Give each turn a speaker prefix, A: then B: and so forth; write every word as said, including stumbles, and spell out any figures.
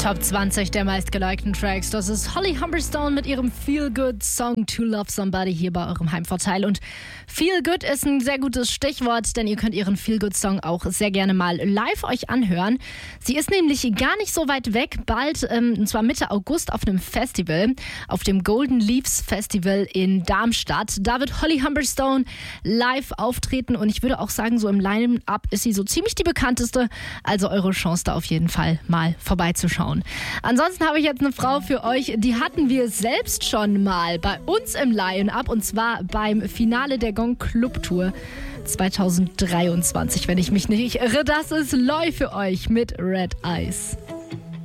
A: Top zwanzig der meistgelikten Tracks. Das ist Holly Humberstone mit ihrem Feel-Good-Song To Love Somebody hier bei eurem Heimvorteil. Und Feel-Good ist ein sehr gutes Stichwort, denn ihr könnt ihren Feel-Good-Song auch sehr gerne mal live euch anhören. Sie ist nämlich gar nicht so weit weg, bald, ähm, und zwar Mitte August auf einem Festival, auf dem Golden Leaves Festival in Darmstadt. Da wird Holly Humberstone live auftreten und ich würde auch sagen, so im Line-Up ist sie so ziemlich die bekannteste. Also eure Chance da auf jeden Fall mal vorbeizuschauen. Ansonsten habe ich jetzt eine Frau für euch, die hatten wir selbst schon mal bei uns im Line-Up und zwar beim Finale der Gong Club Tour zwanzig dreiundzwanzig, wenn ich mich nicht irre. Das ist Loy für euch mit Red Eyes.